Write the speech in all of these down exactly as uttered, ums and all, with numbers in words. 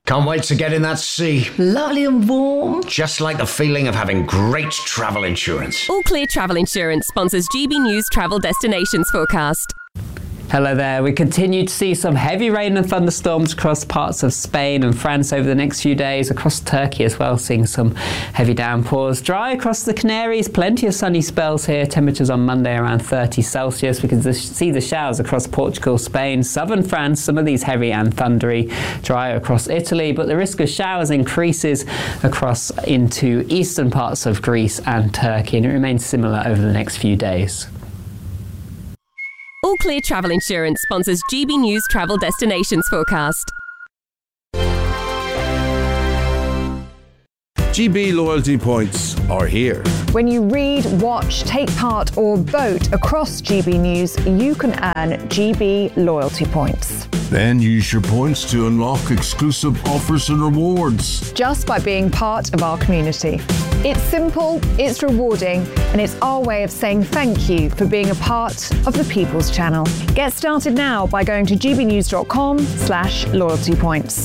Can't wait to get in that sea. Lovely and warm. Just like the feeling of having great travel insurance. All Clear Travel Insurance sponsors G B News Travel Destinations Forecast. Hello there. We continue to see some heavy rain and thunderstorms across parts of Spain and France over the next few days, across Turkey as well, seeing some heavy downpours. Dry across the Canaries, plenty of sunny spells here. Temperatures on Monday around thirty Celsius. We can see the showers across Portugal, Spain, southern France, some of these heavy and thundery. Dry across Italy, but the risk of showers increases across into eastern parts of Greece and Turkey, and it remains similar over the next few days. All Clear Travel Insurance sponsors G B News Travel Destinations Forecast. G B loyalty points are here. When you read, watch, take part or vote across G B News, you can earn G B loyalty points. Then use your points to unlock exclusive offers and rewards. Just by being part of our community. It's simple, it's rewarding, and it's our way of saying thank you for being a part of the People's Channel. Get started now by going to gbnews.com slash loyalty points.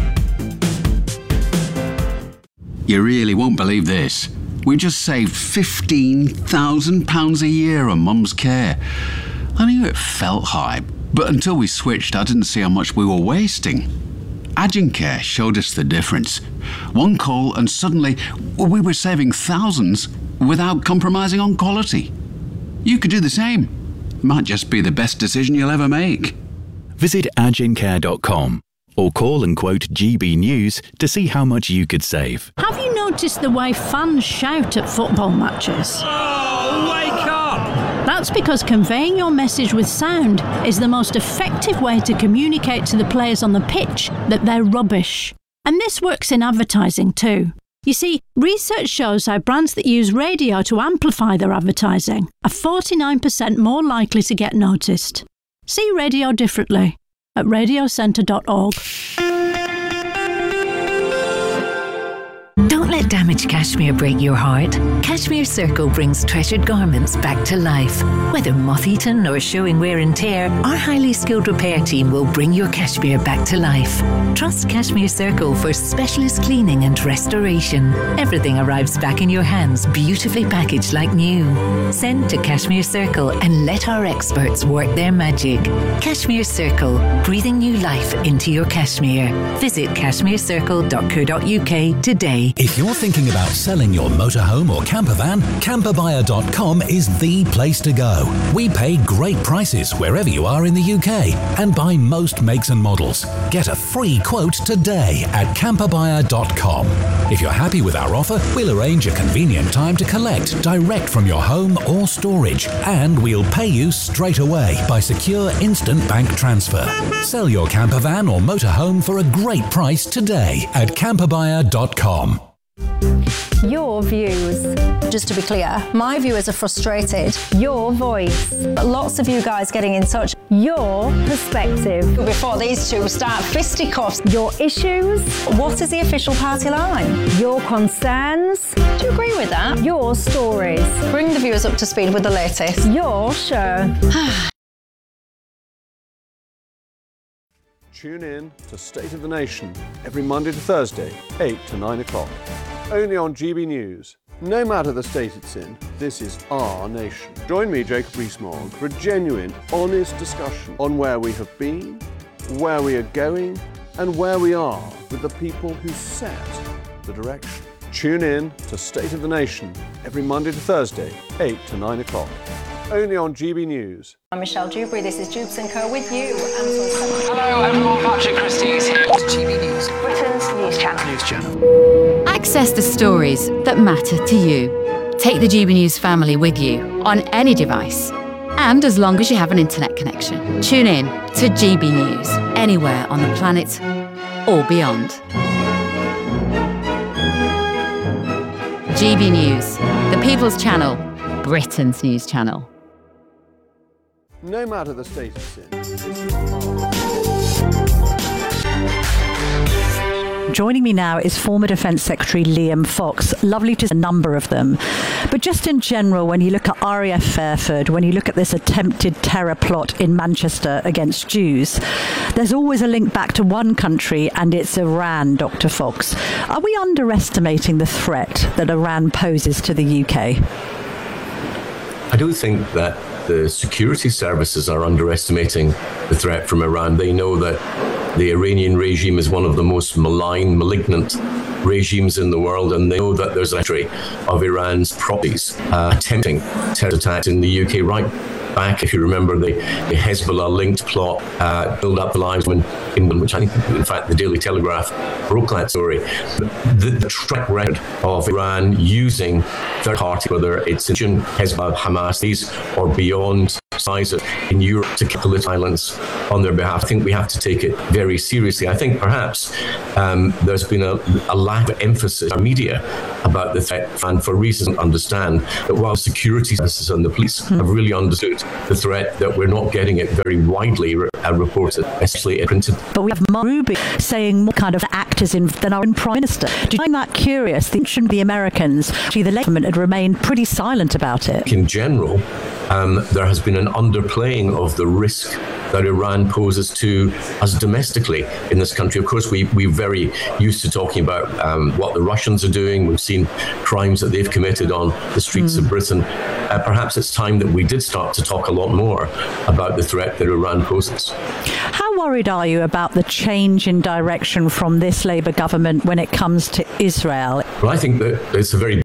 You really won't believe this. We just saved fifteen thousand pounds a year on Mum's care. I knew it felt high, but until we switched, I didn't see how much we were wasting. Agencare showed us the difference. One call and suddenly we were saving thousands without compromising on quality. You could do the same. Might just be the best decision you'll ever make. Visit agencare dot com or call and quote G B News to see how much you could save. Have you noticed the way fans shout at football matches? Oh, wake up! That's because conveying your message with sound is the most effective way to communicate to the players on the pitch that they're rubbish. And this works in advertising too. You see, research shows how brands that use radio to amplify their advertising are forty-nine percent more likely to get noticed. See radio differently at radio centre dot org. Don't let damaged cashmere break your heart. Cashmere Circle brings treasured garments back to life. Whether moth-eaten or showing wear and tear, our highly skilled repair team will bring your cashmere back to life. Trust Cashmere Circle for specialist cleaning and restoration. Everything arrives back in your hands, beautifully packaged like new. Send to Cashmere Circle and let our experts work their magic. Cashmere Circle, breathing new life into your cashmere. Visit cashmere circle dot co dot uk today. If you're thinking about selling your motorhome or camper van, camper buyer dot com is the place to go. We pay great prices wherever you are in the U K and buy most makes and models. Get a free quote today at camper buyer dot com. If you're happy with our offer, we'll arrange a convenient time to collect direct from your home or storage, and we'll pay you straight away by secure instant bank transfer. Sell your camper van or motorhome for a great price today at camper buyer dot com. Your views. Just to be clear, my viewers are frustrated. Your voice. Lots of you guys getting in touch. Your perspective. Before these two start fisticuffs. Your issues. What is the official party line? Your concerns. Do you agree with that? Your stories. Bring the viewers up to speed with the latest. Your show. Tune in to State of the Nation every Monday to Thursday, eight to nine o'clock. Only on G B News. No matter the state it's in, this is our nation. Join me, Jacob Rees-Mogg, for a genuine, honest discussion on where we have been, where we are going, and where we are with the people who set the direction. Tune in to State of the Nation every Monday to Thursday, eight to nine o'clock. Only on G B News. I'm Michelle Dewberry, this is Jubes and Co with you. Hello everyone, Patrick Christie is here. It's G B News, Britain's news channel. News channel. Access the stories that matter to you. Take the G B News family with you on any device. And as long as you have an internet connection, tune in to G B News anywhere on the planet or beyond. G B News, the People's Channel, Britain's news channel. No matter the state it's in. Joining me now is former Defence Secretary Liam Fox. Lovely to see a number of them. But just in general, when you look at R A F Fairford, when you look at this attempted terror plot in Manchester against Jews, there's always a link back to one country, and it's Iran, Doctor Fox. Are we underestimating the threat that Iran poses to the U K? I don't think that the security services are underestimating the threat from Iran. They know that the Iranian regime is one of the most malign, malignant regimes in the world, and they know that there's a history of Iran's proxies uh, attempting terror attacks in the U K right back, if you remember, the, the Hezbollah-linked plot, uh, build up the lives in England, which I think, in fact, the Daily Telegraph broke that story. The, the track record of Iran using third party, whether it's in Hezbollah, Hamas, these or beyond sizes in Europe to kill the violence on their behalf, I think we have to take it very seriously. I think perhaps um, there's been a, a lack of emphasis in our media about the threat, and for reasons to understand that while security services and the police mm. have really understood the threat, that we're not getting it very widely re- uh, reported, especially printed. But we have Mark Ruby saying more kind of actors in, than our own Prime Minister. Do you find that curious? The, the Americans, actually the government had remained pretty silent about it. In general, um, there has been an underplaying of the risk that Iran poses to us domestically in this country. Of course, we, we're very used to talking about um, what the Russians are doing. We've seen crimes that they've committed on the streets mm. of Britain. Uh, perhaps it's time that we did start to talk a lot more about the threat that Iran poses. How worried are you about the change in direction from this Labour government when it comes to Israel? Well, I think that it's a very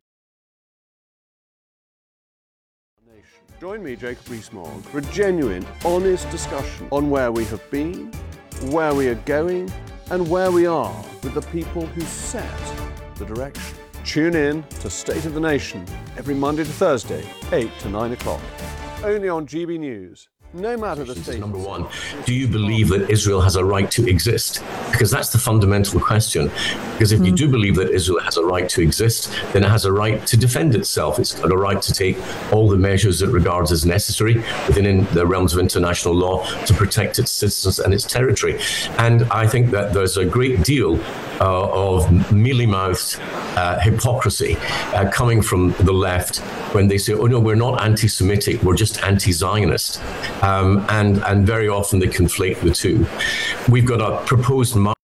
Join me, Jacob Rees-Mogg, for a genuine, honest discussion on where we have been, where we are going, and where we are with the people who set the direction. Tune in to State of the Nation every Monday to Thursday, eight to nine o'clock. Only on G B News. No matter the state. Number one, do you believe that Israel has a right to exist? Because that's the fundamental question. Because if mm. you do believe that Israel has a right to exist, then it has a right to defend itself. It's got a right to take all the measures it regards as necessary within the realms of international law to protect its citizens and its territory. And I think that there's a great deal uh, of mealy-mouthed uh, hypocrisy uh, coming from the left when they say, oh no, we're not anti-Semitic, we're just anti-Zionist. Um, and, and very often they conflate the two. We've got a proposed... Mar-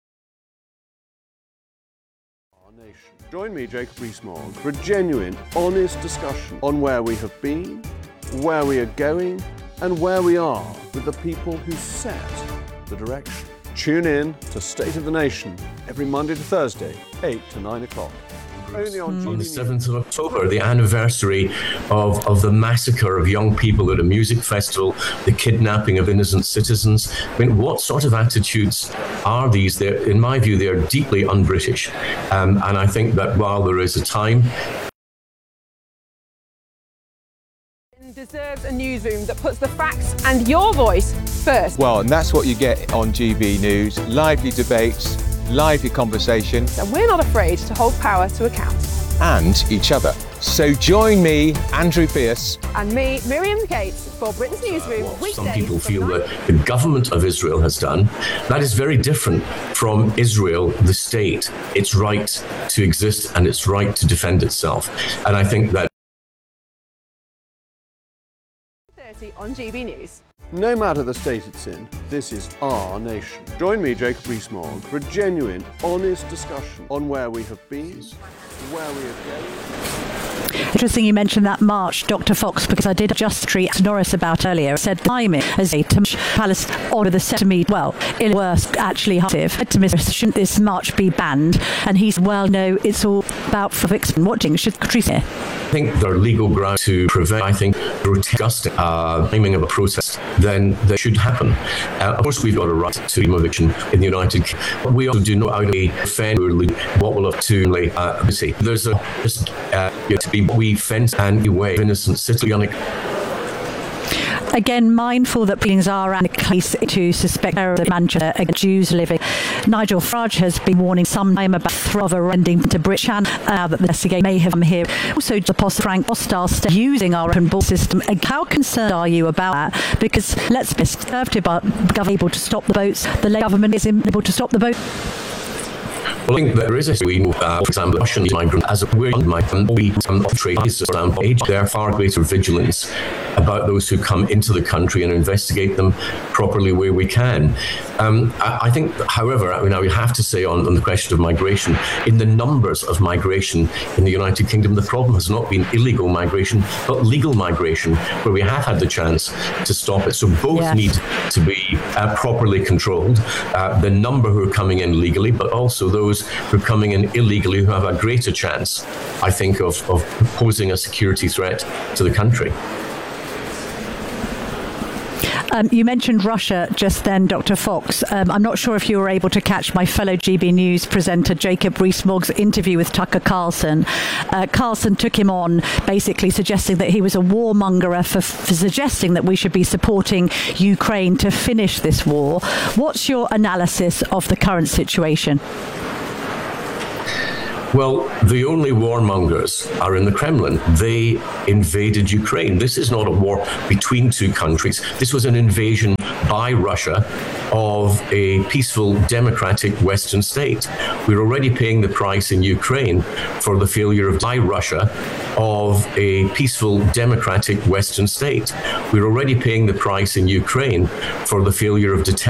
Join me, Jacob Rees-Mogg, for a genuine, honest discussion on where we have been, where we are going, and where we are with the people who set the direction. Tune in to State of the Nation every Monday to Thursday, eight to nine o'clock. Only on, mm. on the seventh of October, the anniversary of, of the massacre of young people at a music festival, the kidnapping of innocent citizens. I mean, what sort of attitudes are these? They're, in my view, they are deeply un-British. Um, and I think that while there is a time... deserves a newsroom that puts the facts and your voice first. Well, and that's what you get on G B News. Lively debates, lively conversation. And we're not afraid to hold power to account. And each other. So join me, Andrew Pierce. And me, Miriam Gates, for Britain's Newsroom. Uh, what some people feel that the government of Israel has done, that is very different from Israel, the state, its right to exist and its right to defend itself. And I think that on G B News. No matter the state it's in, this is our nation. Join me, Jacob Rees-Mogg, for a genuine, honest discussion on where we have been, where we are going. Interesting you mentioned that march, Doctor Fox, because I did just treat Norris about earlier. Said climate as a palace order the set to me, well, ill worse, actually active. To Mister Shouldn't this march be banned? And he's well, no, it's all about fixing. What do you should Patrice? I think there are legal grounds to prevent, I think, disgusting uh, naming of a protest, then that should happen. Uh, of course, we've got a right to eviction in the United Kingdom, but we also do not defend what will have to uh, see. There's a just uh, you know, to be we fence and way innocent citizens. Again, mindful that pleadings are and a case to suspect terror of Manchester against Jews living. Nigel Farage has been warning some time about the threat of a ending to British and uh, that the investigation may have come here. Also, the possible Frank hostile state using our open border system. How concerned are you about that? Because let's be conservative, are able to stop the boats. The Labour government is able to stop the boats. Well, I think there is a we know, uh, for example, Russian migrant as a weird migrant, we um, trade around age. There are far greater vigilance about those who come into the country and investigate them properly where we can. Um, I, I think, however, I mean, I would have to say on, on the question of migration, in the numbers of migration in the United Kingdom, the problem has not been illegal migration, but legal migration, where we have had the chance to stop it. So both yes. need to be uh, properly controlled. Uh, the number who are coming in legally, but also those who are coming in illegally who have a greater chance, I think, of, of posing a security threat to the country. Um, you mentioned Russia just then, Doctor Fox. Um, I'm not sure if you were able to catch my fellow G B News presenter Jacob Rees-Mogg's interview with Tucker Carlson. Uh, Carlson took him on, basically suggesting that he was a warmonger for, for suggesting that we should be supporting Ukraine to finish this war. What's your analysis of the current situation? Well, the only warmongers are in the Kremlin. They invaded Ukraine. This is not a war between two countries. This was an invasion by Russia of a peaceful, democratic Western state. We're already paying the price in Ukraine for the failure of by Russia of a peaceful, democratic Western state. We're already paying the price in Ukraine for the failure of deterrence.